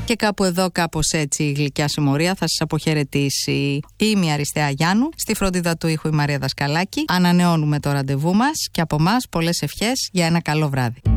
Και κάπου εδώ, κάπως έτσι, η γλυκιά συμμορία θα σας αποχαιρετήσει. Είμαι η Αριστεία Γιάννου. Στη φροντίδα του ήχου η Μαρία Δασκαλάκη. Ανανεώνουμε το ραντεβού μας και από μας πολλές ευχές για ένα καλό βράδυ.